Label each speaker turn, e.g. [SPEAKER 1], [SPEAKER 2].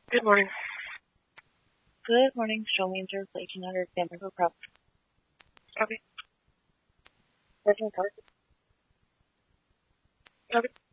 [SPEAKER 1] Good morning.
[SPEAKER 2] Good morning. Show me into 1800 Vancouver Cross.
[SPEAKER 1] Copy.
[SPEAKER 2] Working card.
[SPEAKER 1] Copy.